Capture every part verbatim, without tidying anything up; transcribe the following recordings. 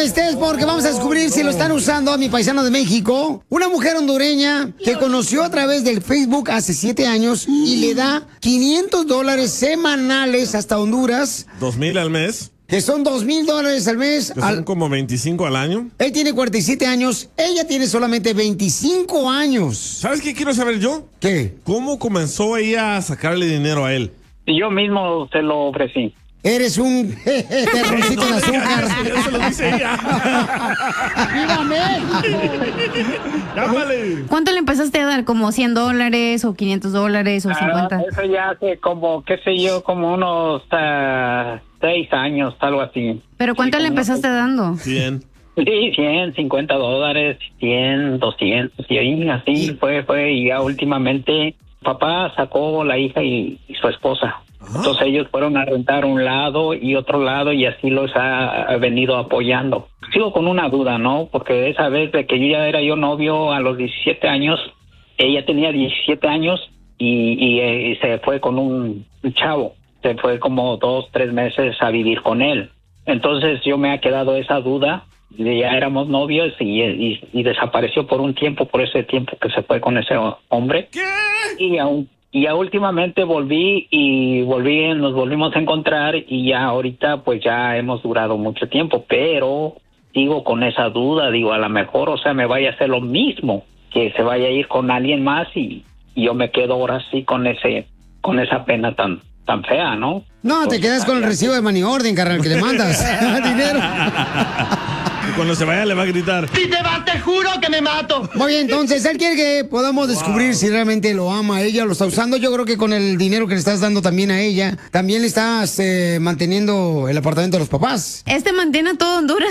estés porque vamos a descubrir si lo están usando a mi paisano de México. Una mujer hondureña que conoció a través del Facebook hace siete años y le da quinientos dólares semanales hasta Honduras. ¿Dos mil al mes? Que son dos mil dólares al mes. Que son al... como veinticinco al año. Él tiene cuarenta y siete años, ella tiene solamente veinticinco años. ¿Sabes qué quiero saber yo? ¿Qué? ¿Cómo comenzó ella a sacarle dinero a él? Yo mismo se lo ofrecí. Eres un terroncito de azúcar. Eso lo dice ella. ¡Viva México! ¡Llámale! ¿Cuánto le empezaste a dar? ¿Como cien dólares o quinientos dólares o cincuenta? Ah, eso ya hace como, qué sé yo, como unos uh, seis años, algo así. ¿Pero cuánto sí, le empezaste unos... dando? cien. Sí, cien, cincuenta dólares, cien, doscientos, y ahí así fue, fue, y ya últimamente papá sacó la hija y, y su esposa. Entonces ellos fueron a rentar un lado y otro lado y así los ha, ha venido apoyando. Sigo con una duda, ¿no? Porque esa vez de que yo ya era yo novio a los diecisiete años, ella tenía diecisiete años y, y, eh, y se fue con un, un chavo. Se fue como dos, tres meses a vivir con él. Entonces yo me ha quedado esa duda. Ya éramos novios y, y, y desapareció por un tiempo, por ese tiempo que se fue con ese hombre. ¿Qué? Y aún Y ya últimamente volví y volví, nos volvimos a encontrar y ya ahorita pues ya hemos durado mucho tiempo, pero sigo con esa duda, digo, a lo mejor, o sea, me vaya a hacer lo mismo, que se vaya a ir con alguien más y, y yo me quedo ahora sí con ese, con esa pena tan, tan fea, ¿no? No, Entonces, te quedas con el recibo de money order, carnal, que le mandas dinero. Y cuando se vaya le va a gritar: ¡Si te vas, te juro que me mato! Muy bien, entonces él quiere que podamos descubrir wow. si realmente lo ama a ella, lo está usando. Yo creo que con el dinero que le estás dando también a ella, también le estás eh, manteniendo el apartamento de los papás. Este mantiene a todo Honduras.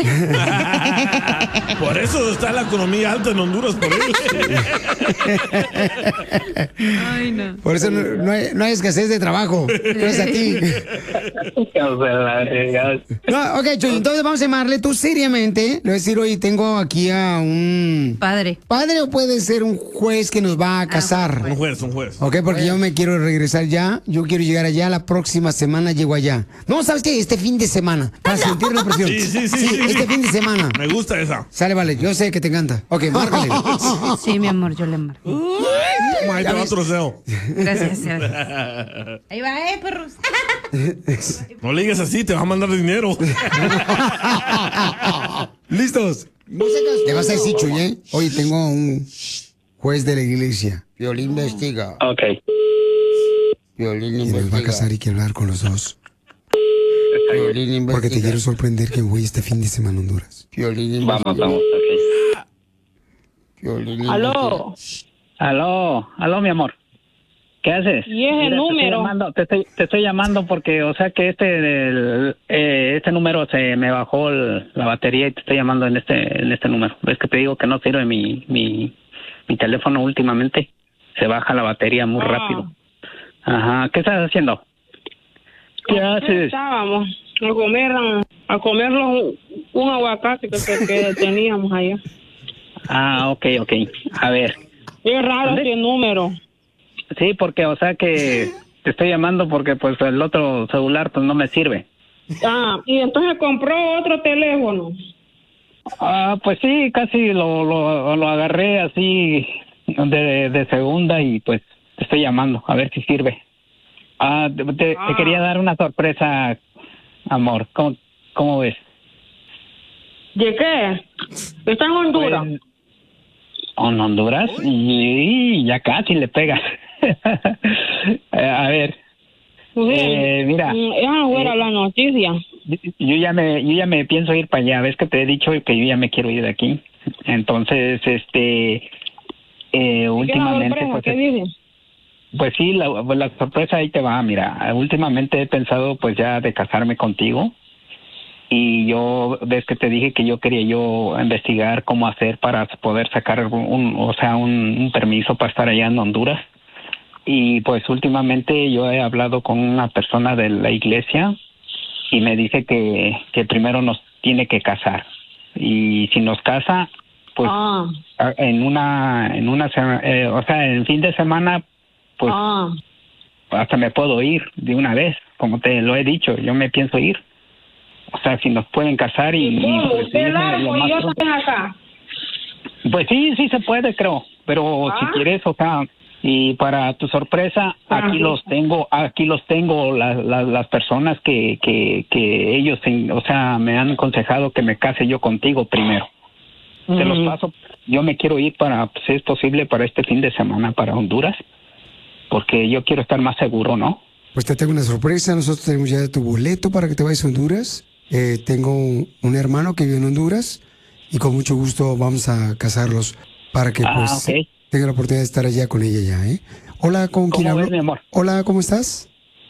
Por eso está la economía alta en Honduras, por él. Ay, no. Por eso no, no, hay, no hay escasez de trabajo. Gracias a ti. No, ok, Chuy, entonces vamos a llamarle. Tú seriamente le voy a decir: oye, tengo aquí a un... Padre. ¿Padre o puede ser un juez que nos va a casar? Ah, un juez, un juez. Ok, porque yo me quiero regresar ya. Yo quiero llegar allá. La próxima semana llego allá. No, ¿sabes qué? Este fin de semana. Para sentir la presión. Sí, sí, sí, sí, sí. Este fin de semana. Me gusta esa. Sale, vale. Yo sé que te encanta. Ok, márcale. Sí, mi amor, yo le marco. Toma, ahí te va otro deseo. Gracias, gracias. Ahí va, eh, perros. No le digas así, te va a mandar dinero. ¿Listos? Le vas a decir, Chuy, ¿eh? Oye, tengo un juez de la iglesia. Violín investiga. Ok. Violín investiga. Y nos va a casar y quiero hablar con los dos. Violín investiga. Porque te quiero sorprender que voy este fin de semana a Honduras. Violín investiga. Vamos, vamos, ok. Violín Aló. Aló, aló, mi amor. ¿Qué haces? Y es el Mira, número. Te estoy, llamando, te, estoy, te estoy llamando porque, o sea, que este el, eh, este número se me bajó el, la batería y te estoy llamando en este en este número. ¿Ves que te digo que no sirve mi mi, mi teléfono últimamente? Se baja la batería muy ah. rápido. Ajá. ¿Qué estás haciendo? ¿Qué haces? Estábamos a comer a comerlo un aguacate que, que, que teníamos allá. Ah, ok, ok. A ver. Es raro ese número. Sí, porque, o sea que te estoy llamando porque pues el otro celular pues no me sirve. Ah, y entonces compró otro teléfono. Ah, pues sí, casi lo, lo, lo agarré así de, de segunda y pues te estoy llamando a ver si sirve. Ah, te, te, ah. te quería dar una sorpresa, amor. ¿Cómo, cómo ves? ¿De qué? ¿Está en Honduras? Pues, ¿en Honduras? Y ya casi le pegas. A ver, sí, eh, mira, ya fuera eh, la noticia. Yo ya me, yo ya me pienso ir para allá. Ves que te he dicho que yo ya me quiero ir de aquí. Entonces, este, eh, últimamente, sorpresa, pues, ¿qué dices? Pues sí, la, la sorpresa ahí te va. Mira, últimamente he pensado, pues, ya de casarme contigo. Y yo, ves que te dije que yo quería yo investigar cómo hacer para poder sacar un, o sea, un, un permiso para estar allá en Honduras. Y pues últimamente yo he hablado con una persona de la iglesia y me dice que, que primero nos tiene que casar. Y si nos casa, pues ah. en una, en una, eh, o sea, en fin de semana, pues ah. hasta me puedo ir de una vez, como te lo he dicho, yo me pienso ir. o sea, si nos pueden casar y... y ¿Cómo? pues, Usted sí, largo lo y más yo pronto. estoy acá. Pues sí, sí se puede, creo, pero Ah. si quieres, o sea, y para tu sorpresa, aquí Ah. los tengo, aquí los tengo, las, las, las personas que, que, que ellos, o sea, me han aconsejado que me case yo contigo primero. Te los Ujú. paso. Yo me quiero ir para, si es posible, para este fin de semana para Honduras, porque yo quiero estar más seguro, ¿no? Pues te tengo una sorpresa. Nosotros tenemos ya tu boleto para que te vayas a Honduras. Eh, tengo un, un hermano que vive en Honduras y con mucho gusto vamos a casarlos para que Ah, pues ok. tenga la oportunidad de estar allá con ella ya, ¿eh? Hola, ¿con quién ¿Cómo hablo? ves, mi amor? Hola, ¿cómo estás?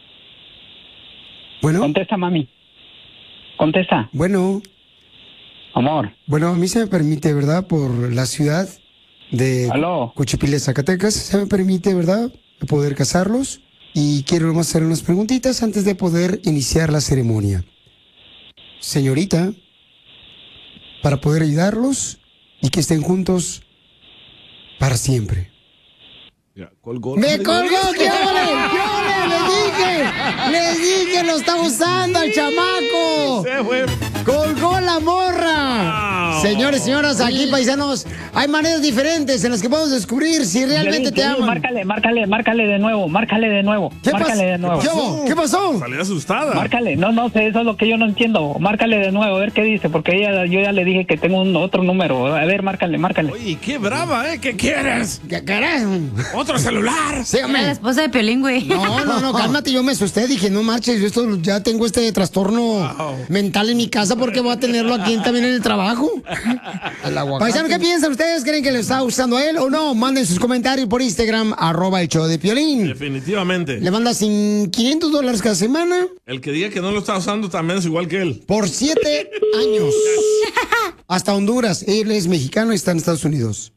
Bueno, Contesta, mami. Contesta, bueno, amor. bueno, a mí se me permite, ¿verdad? Por la ciudad de Aló. Cochipile, Zacatecas, se me permite, ¿verdad? Poder casarlos y quiero nomás hacer unas preguntitas antes de poder iniciar la ceremonia. Señorita, para poder ayudarlos y que estén juntos para siempre. Ya, colgó. ¡Me colgó! ¡Qué ole! ¡Qué ole! ¡Les dije! ¡Les dije! ¡Lo está usando el chamaco! Se fue. ¡Colgó la morra! Wow. Señores, señoras, aquí paisanos, hay maneras diferentes en las que podemos descubrir si realmente Piolín, te Piolín, aman. Márcale, márcale, márcale de nuevo, márcale de nuevo, ¿Qué márcale pasó? de nuevo. ¿Qué hubo? ¿Qué pasó? Salí asustada. Márcale, no, no sé, eso es lo que yo no entiendo. Márcale de nuevo, a ver qué dice, porque ella, yo ya le dije que tengo un otro número. A ver, márcale, márcale. Oye, qué brava, ¿eh? ¿Qué quieres? ¿Qué carajo? ¿Otro celular? Sí, Era hombre. la esposa de Piolín, güey. No, no, no, cálmate, yo me asusté, dije, no marches, yo esto, ya tengo este trastorno Wow. mental en mi casa porque voy a tenerlo aquí también en el trabajo. Paisano, ¿qué piensan ustedes? ¿Creen que le está usando a él o no? Manden sus comentarios por Instagram, arroba el show de Piolín. Definitivamente. Le manda sin quinientos dólares cada semana El que diga que no lo está usando también es igual que él. por siete años. Hasta Honduras. Él es mexicano y está en Estados Unidos.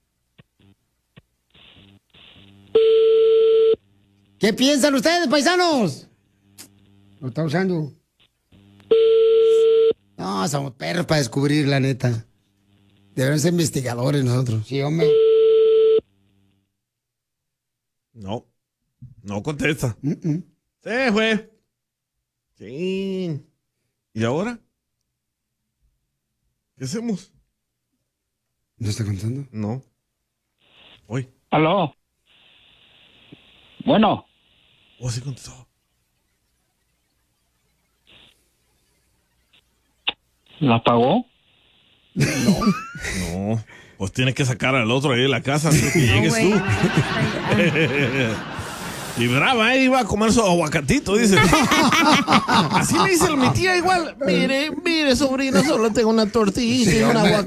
¿Qué piensan ustedes, paisanos? Lo está usando. No, somos perros para descubrir, la neta. Debemos ser investigadores nosotros. Sí, hombre. No. No contesta. Mm-mm. Se fue. Sí. ¿Y ahora? ¿Qué hacemos? ¿No está contando? No. Hoy. Aló. Bueno, Oh, sí contestó. ¿la pagó? No. Pues tienes que sacar al otro ahí de la casa antes que No, llegues güey. tú. Y brava, ¿eh? Iba a comer su aguacatito, dice. Así le dice mi tía igual. Mire, mire, sobrino, solo tengo una tortilla y un aguacate.